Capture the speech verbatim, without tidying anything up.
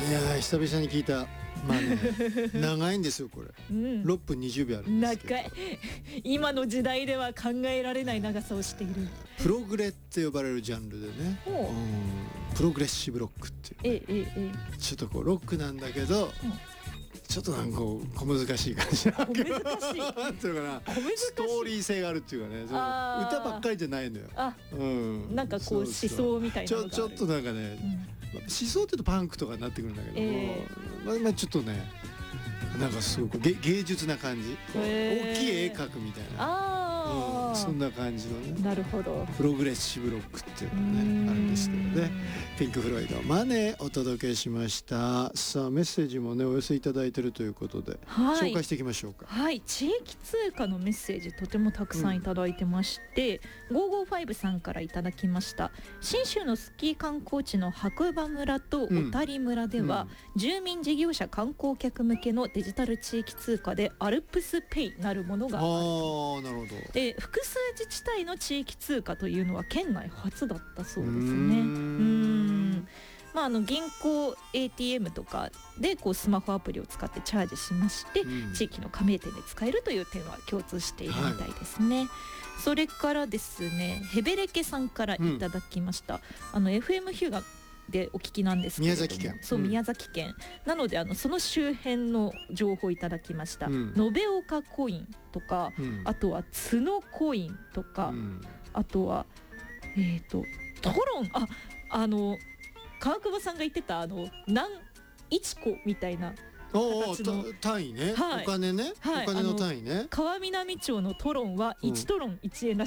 いやー久々に聞いた。まあね長いんですよこれ、うん、ろっぷんにじゅうびょうあるんですけど、 長い今の時代では考えられない長さをしている。 プログレって呼ばれるジャンルでね、うん、プログレッシブロックっていう、ね、ええええ、ちょっとこうロックなんだけど、うん、ちょっとなんか小難しい感じな小難しいっていうかな、ストーリー性があるっていうかね、歌ばっかりじゃないのよ。 あ、うん、なんかこう思想みたいなのがある。 ちょ、ちょっとなんかね、うん、思想って言うとパンクとかになってくるんだけども、えーまあ、まあちょっとねなんかすごく 芸, 芸術な感じ、えー、大きい絵描くみたいな、あ、うん、そんな感じのね。 なるほど。 プログレッシブロックっていうのがねあるんですけどね。ピンク・フロイドマネーお届けしました。さあメッセージもねお寄せいただいているということで、はい、紹介していきましょうか。 はい、地域通貨のメッセージとてもたくさんいただいてまして、うん、ごーごーごさんからいただきました。信州のスキー観光地の白馬村と小谷村では、うん、住民事業者観光客向けのデジタル地域通貨でアルプスペイなるものがある。あー、なるほど。 で複数自治体の地域通貨というのは県内初だったそうですね。うーん、まあ、あの銀行 エーティーエム とかでこうスマホアプリを使ってチャージしまして、うん、地域の加盟店で使えるという点は共通しているみたいですね、はい、それからですねヘベレケさんからいただきました、うん、あの エフエム ヒューガでお聞きなんですけれども、宮崎県、そう、うん、宮崎県なのであのその周辺の情報いただきました、うん、延岡コインとか、うん、あとは角コインとか、うん、あとはえっ、ー、とトロン、あ、あの川久保さんが言ってたあの何一個みたいな形の単位ね、はい、お金ね、はい、お金の単位ね。 川南町のトロンはいちトロンいちえんら